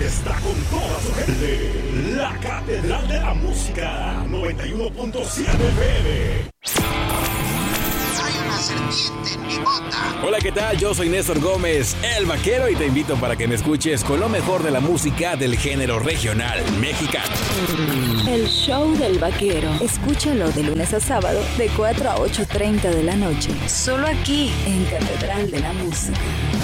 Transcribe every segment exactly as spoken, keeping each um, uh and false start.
está con toda su gente. La Catedral de la Música, noventa y uno punto siete F M. Hay una serpiente en mi bota. Hola, ¿qué tal? Yo soy Néstor Gómez, el vaquero, y te invito para que me escuches con lo mejor de la música del género regional mexicano. El show del vaquero. Escúchalo de lunes a sábado de cuatro a ocho treinta de la noche. Solo aquí en Catedral de la Música.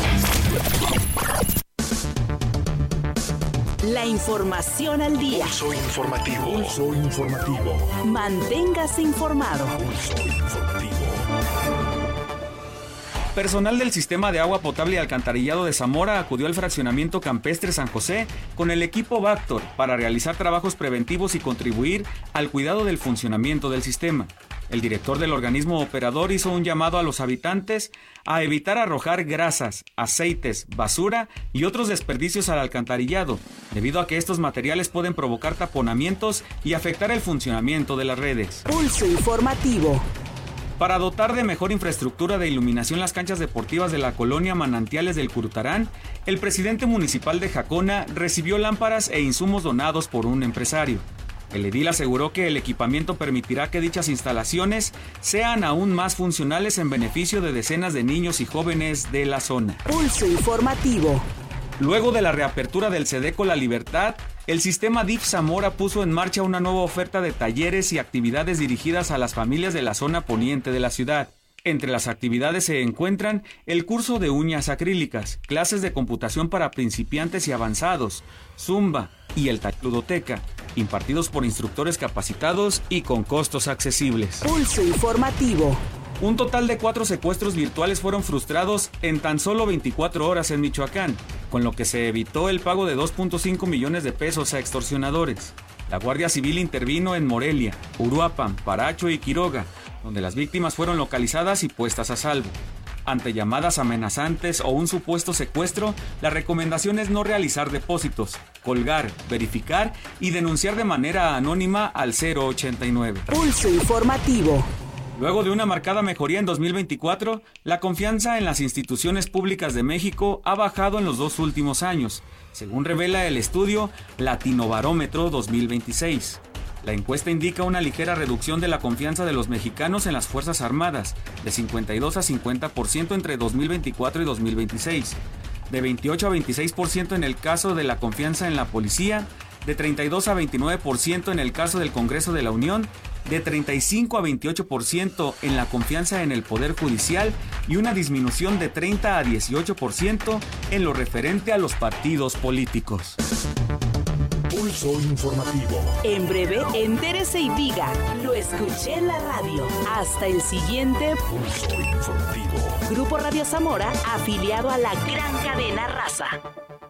La información al día. Pulso informativo. Pulso informativo. Manténgase informado. Pulso informativo. Personal del Sistema de Agua Potable y Alcantarillado de Zamora acudió al fraccionamiento campestre San José con el equipo Bactor para realizar trabajos preventivos y contribuir al cuidado del funcionamiento del sistema. El director del organismo operador hizo un llamado a los habitantes a evitar arrojar grasas, aceites, basura y otros desperdicios al alcantarillado, debido a que estos materiales pueden provocar taponamientos y afectar el funcionamiento de las redes. Pulso informativo. Para dotar de mejor infraestructura de iluminación las canchas deportivas de la colonia Manantiales del Curutarán, el presidente municipal de Jacona recibió lámparas e insumos donados por un empresario. El edil aseguró que el equipamiento permitirá que dichas instalaciones sean aún más funcionales en beneficio de decenas de niños y jóvenes de la zona. Pulso informativo. Luego de la reapertura del Sedeco La Libertad, el sistema D I F Zamora puso en marcha una nueva oferta de talleres y actividades dirigidas a las familias de la zona poniente de la ciudad. Entre las actividades se encuentran el curso de uñas acrílicas, clases de computación para principiantes y avanzados, zumba y el taller ludoteca, impartidos por instructores capacitados y con costos accesibles. Pulso informativo. Un total de cuatro secuestros virtuales fueron frustrados en tan solo veinticuatro horas en Michoacán, con lo que se evitó el pago de dos punto cinco millones de pesos a extorsionadores. La Guardia Civil intervino en Morelia, Uruapan, Paracho y Quiroga, donde las víctimas fueron localizadas y puestas a salvo. Ante llamadas amenazantes o un supuesto secuestro, la recomendación es no realizar depósitos, colgar, verificar y denunciar de manera anónima al cero ochenta y nueve. Pulso informativo. Luego de una marcada mejoría en dos mil veinticuatro, la confianza en las instituciones públicas de México ha bajado en los dos últimos años, según revela el estudio Latinobarómetro dos mil veintiséis. La encuesta indica una ligera reducción de la confianza de los mexicanos en las Fuerzas Armadas, de cincuenta y dos a cincuenta por ciento entre dos mil veinticuatro y dos mil veintiséis, de veintiocho a veintiséis por ciento en el caso de la confianza en la policía, de treinta y dos a veintinueve por ciento en el caso del Congreso de la Unión, de treinta y cinco a veintiocho por ciento en la confianza en el Poder Judicial y una disminución de treinta a dieciocho por ciento en lo referente a los partidos políticos. Pulso informativo. En breve, entérese y diga, lo escuché en la radio. Hasta el siguiente Pulso informativo. Grupo Radio Zamora, afiliado a la gran cadena Raza.